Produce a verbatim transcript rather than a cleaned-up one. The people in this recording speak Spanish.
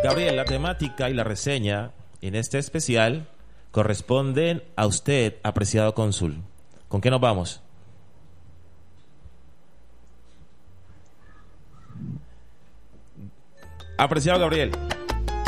Gabriel, la temática y la reseña en este especial corresponden a usted, apreciado cónsul. ¿Con qué nos vamos? Apreciado Gabriel.